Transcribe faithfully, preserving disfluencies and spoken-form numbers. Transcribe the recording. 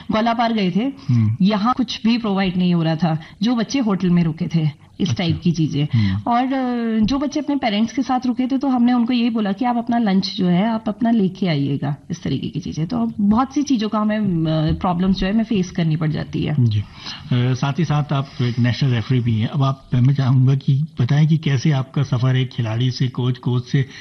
ग्वालापार गए थे, यहाँ कुछ भी प्रोवाइड नहीं हो रहा था, जो बच्चे होटल में रुके थे, इस टाइप की चीजें। और जो बच्चे अपने पेरेंट्स के साथ रुके थे तो हमने उनको यही बोला कि आप अपना लंच जो है आप अपना लेके आइएगा, इस तरीके की चीजें। तो बहुत सी चीजों का हमें प्रॉब्लम्स जो है हमें फेस करनी पड़ जाती है जी। आ, साथ ही साथ आप एक नेशनल रेफरी भी हैं। अब आप मैं चाहूंगा कि बताएं कि कैसे आपका सफर एक खिलाड़ी से कोच, कोच से